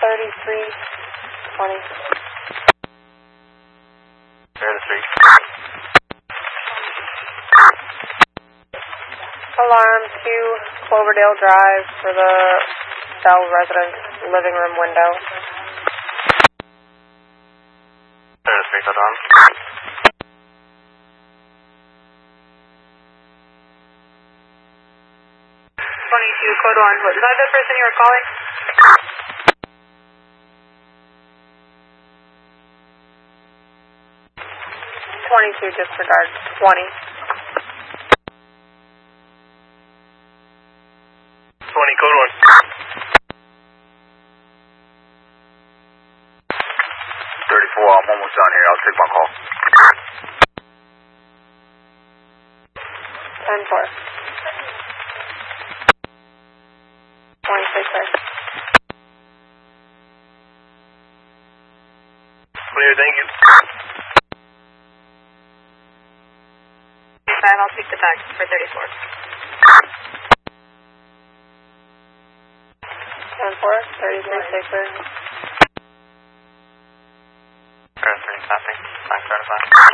3320. Clear the street. Alarm 2, Cloverdale Drive for the Bell residence living room window. Clear the street, alarm. 22, code 1. Was that the person you were calling? Disregard 20. 20, code 1. 34, I'm almost done here. I'll take my call. 10-4. 26, sir. Clear, thank you. I'll speak the tax for 34. 10-4, 33, 6, sir. 3, stopping. 535.